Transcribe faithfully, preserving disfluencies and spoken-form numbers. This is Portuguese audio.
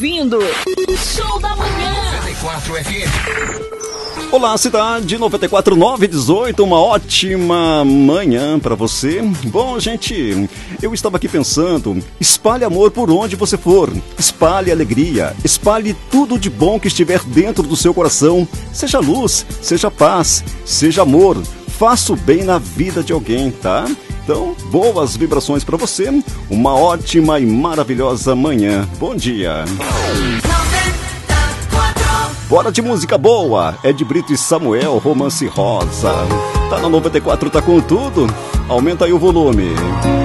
ouvindo Show da Manhã noventa e quatro F M. Olá, cidade noventa e quatro nove dezoito, uma ótima manhã pra você. Bom, gente, eu estava aqui pensando, espalhe amor por onde você for, espalhe alegria, espalhe tudo de bom que estiver dentro do seu coração, seja luz, seja paz, seja amor, faça o bem na vida de alguém, tá? Então, boas vibrações pra você, uma ótima e maravilhosa manhã. Bom dia. Bora de música boa, Ed Brito e Samuel, Romance Rosa. Tá na noventa e quatro, tá com tudo? Aumenta aí o volume.